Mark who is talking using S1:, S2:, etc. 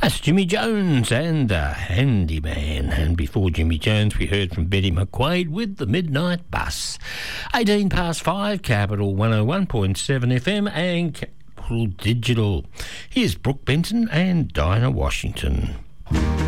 S1: That's Jimmy Jones and the Handyman. And before Jimmy Jones, we heard from Betty McQuaid with The Midnight Bus. 18 past 5, Capital 101.7 FM and Capital Digital. Here's Brooke Benton and Dinah Washington.